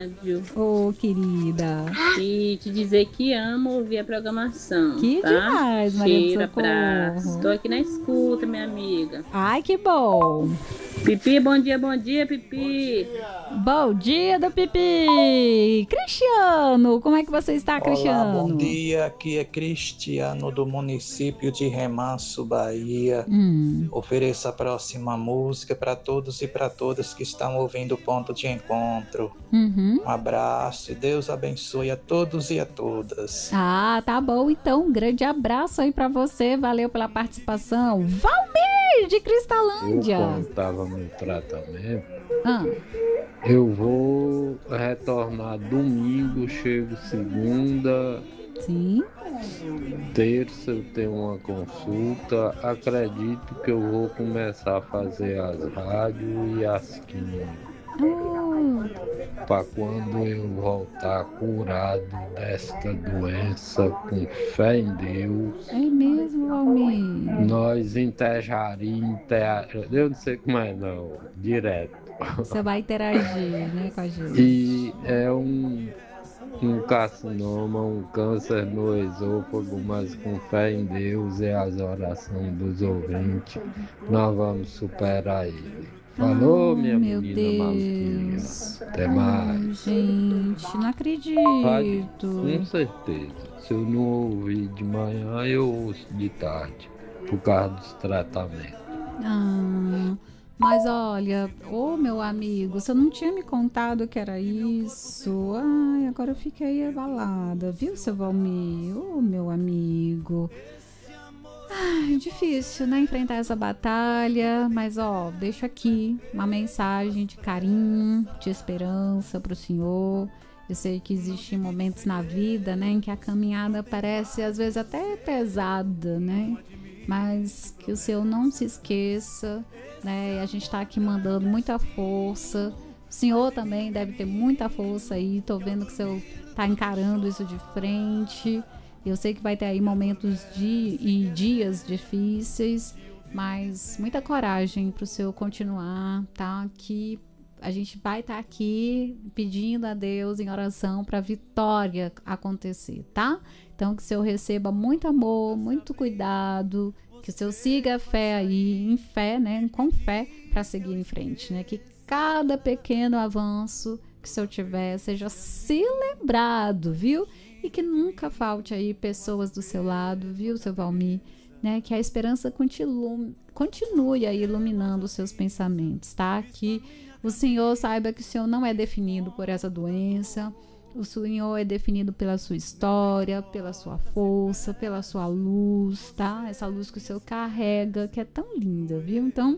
Ô, querida. E te dizer que amo ouvir a programação. Que tá? demais, Maria do Cheiro, abraço. Socorro. Estou aqui na escuta, minha amiga. Ai, que bom. Pipi, bom dia, Pipi. Bom dia do Pipi. Cristiano, como é que você está, Cristiano? Olá, bom dia. Aqui é Cristiano do município de Remanso, Bahia. Ofereço a próxima música para todos e para todas que estão ouvindo o Ponto de Encontro. Um abraço e Deus abençoe a todos e a todas. Ah, tá bom. Então, um grande abraço aí para você. Valeu pela participação. Valmir de Cristalândia. Eu, quando estava no tratamento, eu vou retornar domingo, chego segunda. Sim. Terça eu tenho uma consulta. Acredito que eu vou começar a fazer as rádios e as químicas. Para quando eu voltar curado desta doença, com fé em Deus. É mesmo, Valmir? Nós eu não sei como é não, direto. Você vai interagir, né, com a gente. E é um carcinoma, um câncer no esôfago, mas com fé em Deus e as orações dos ouvintes, nós vamos superar ele. Falou, minha menina maltinha. Até mais. Gente, não acredito. Com certeza. Se eu não ouvir de manhã, eu ouço de tarde, por causa dos tratamentos. Mas olha, meu amigo, você não tinha me contado que era isso. Ai, agora eu fiquei abalada, viu, seu Valmir? Meu amigo. Ai, difícil, né, enfrentar essa batalha, mas deixo aqui uma mensagem de carinho, de esperança pro senhor. Eu sei que existem momentos na vida, né, em que a caminhada parece às vezes até pesada, né, mas que o senhor não se esqueça, né, a gente tá aqui mandando muita força. O senhor também deve ter muita força aí, tô vendo que o senhor tá encarando isso de frente. Eu sei que vai ter aí momentos e dias difíceis, mas muita coragem para o senhor continuar, tá? Que a gente vai estar aqui pedindo a Deus em oração para a vitória acontecer, tá? Então que o senhor receba muito amor, muito cuidado, que o senhor siga a fé aí, em fé, né? Com fé para seguir em frente, né? Que cada pequeno avanço que o senhor tiver seja celebrado, viu? E que nunca falte aí pessoas do seu lado, viu, seu Valmir? Né? Que a esperança continue aí iluminando os seus pensamentos, tá? Que o Senhor saiba que o Senhor não é definido por essa doença. O Senhor é definido pela sua história, pela sua força, pela sua luz, tá? Essa luz que o Senhor carrega, que é tão linda, viu? Então,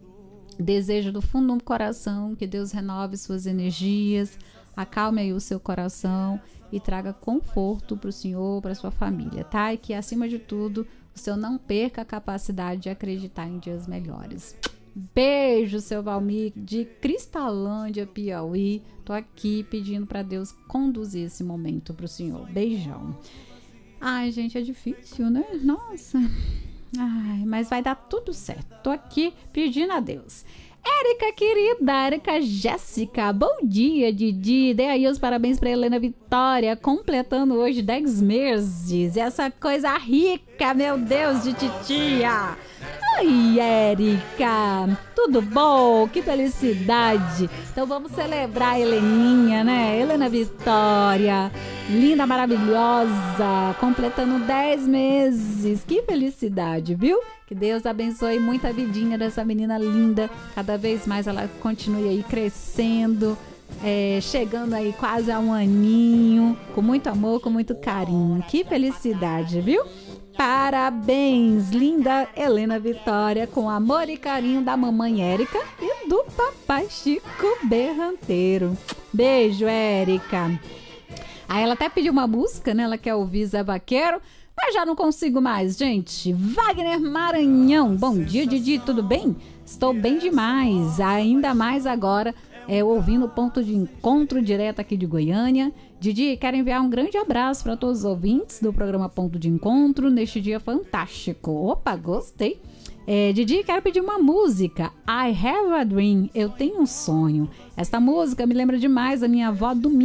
desejo do fundo do coração que Deus renove suas energias, acalme aí o seu coração e traga conforto para o senhor, para sua família, tá? E que, acima de tudo, o senhor não perca a capacidade de acreditar em dias melhores. Beijo, seu Valmir, de Cristalândia, Piauí. Tô aqui pedindo para Deus conduzir esse momento para o senhor. Beijão. Ai, gente, é difícil, né? Nossa. Ai, mas vai dar tudo certo. Tô aqui pedindo a Deus. Érica, querida, Érica Jéssica, bom dia, Didi. Dê aí os parabéns para Helena Vitória, completando hoje 10 meses. Essa coisa rica, meu Deus, de titia. Oi, Érica, tudo bom? Que felicidade. Então vamos celebrar a Heleninha, né? Helena Vitória, linda, maravilhosa, completando 10 meses. Que felicidade, viu? Que Deus abençoe muito a vidinha dessa menina linda. Cada vez mais ela continue aí crescendo, chegando aí quase a um aninho, com muito amor, com muito carinho. Que felicidade, viu? Parabéns, linda Helena Vitória, com amor e carinho da mamãe Érica e do papai Chico Berranteiro. Beijo, Érica. Aí ela até pediu uma música, né? Ela quer ouvir Zé Vaqueiro, mas já não consigo mais, gente. Wagner Maranhão, bom dia, Didi, tudo bem? Estou bem demais, ainda mais agora, ouvindo o Ponto de Encontro direto aqui de Goiânia. Didi, quero enviar um grande abraço para todos os ouvintes do programa Ponto de Encontro neste dia fantástico. Opa, gostei. Didi, quero pedir uma música. I have a dream. Eu tenho um sonho. Esta música me lembra demais a minha avó Dominga.